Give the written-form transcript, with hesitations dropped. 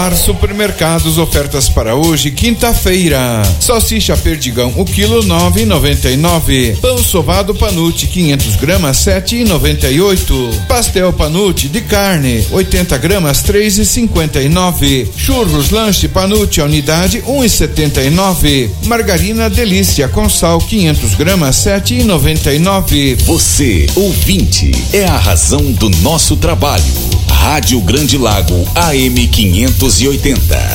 Supermercados, ofertas para hoje, quinta-feira. Salsicha Perdigão, o quilo 9,99. Pão sovado Panucci, 500 gramas, 7,98. Pastel Panucci de carne, 80 gramas, 3,59. Churros Lanche Panucci, a unidade, 1,79. Margarina Delícia com sal, 500 gramas, 7,99. Você, ouvinte, é a razão do nosso trabalho. Rádio Grande Lago AM 580.